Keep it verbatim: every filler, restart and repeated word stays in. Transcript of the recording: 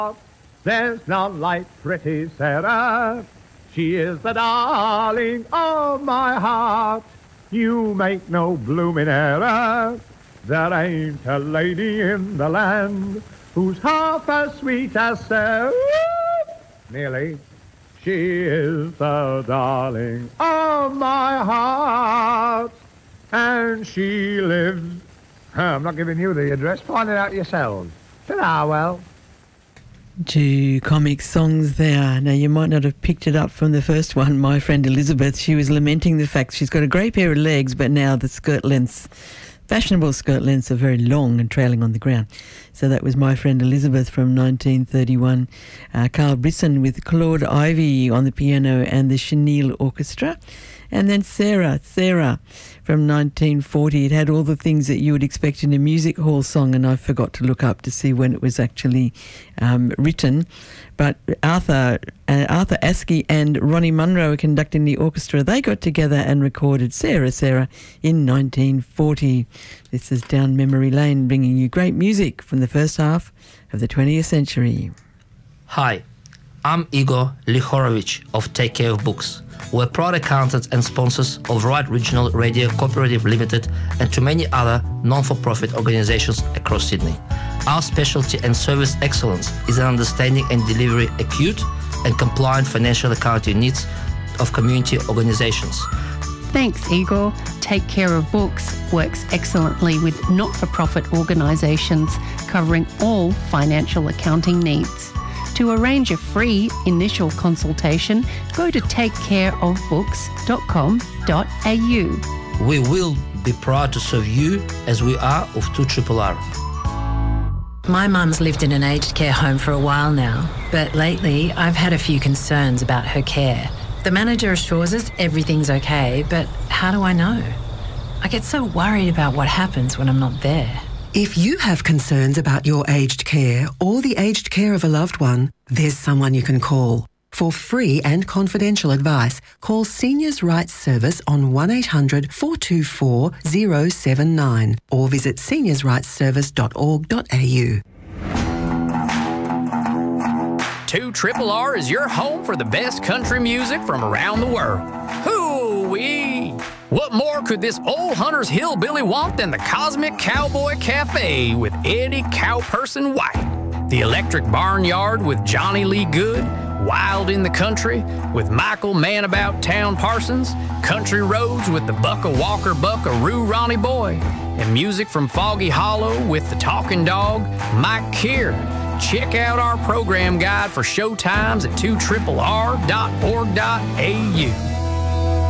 There's none like pretty Sarah. She is the darling of my heart. You make no blooming error. There ain't a lady in the land who's half as sweet as Sarah. Nearly. She is the darling of my heart. And she lives... I'm not giving you the address. Find it out yourselves. Ta-da, well. Two comic songs there. Now, you might not have picked it up from the first one, My Friend Elizabeth. She was lamenting the fact she's got a great pair of legs, but now the skirt lengths, fashionable skirt lengths, are very long and trailing on the ground. So that was My Friend Elizabeth from nineteen thirty-one. Uh, Carl Brisson with Claude Ivy on the piano and the Chenille Orchestra. And then Sarah, Sarah from nineteen forty. It had all the things that you would expect in a music hall song, and I forgot to look up to see when it was actually um, written. But Arthur uh, Arthur Askey and Ronnie Munro conducting the orchestra. They got together and recorded Sarah, Sarah in nineteen forty. This is Down Memory Lane, bringing you great music from the first half of the twentieth century. Hi, I'm Igor Lihorovich of Take Care of Books. We're proud accountants and sponsors of Right Regional Radio Cooperative Limited and to many other non-for-profit organizations across Sydney. Our specialty and service excellence is in understanding and delivering acute and compliant financial accounting needs of community organizations. Thanks, Igor. Take Care of Books works excellently with not-for-profit organisations covering all financial accounting needs. To arrange a free initial consultation, go to take care of books dot com dot a u. We will be proud to serve you as we are of two R R. My mum's lived in an aged care home for a while now, but lately I've had a few concerns about her care. The manager assures us everything's okay, but how do I know? I get so worried about what happens when I'm not there. If you have concerns about your aged care or the aged care of a loved one, there's someone you can call. For free and confidential advice, call Seniors Rights Service on one eight hundred four two four zero seven nine or visit seniors rights service dot org dot a u. two R R is your home for the best country music from around the world. Hoo-wee! What more could this old Hunter's Hillbilly want than the Cosmic Cowboy Cafe with Eddie Cowperson White? The Electric Barnyard with Johnny Lee Good? Wild in the Country with Michael Man About Town Parsons? Country Roads with the Bucka Walker Buckaroo Ronnie Boy? And music from Foggy Hollow with the Talking Dog, Mike Keir? Check out our program guide for show times at two R R dot org dot a u.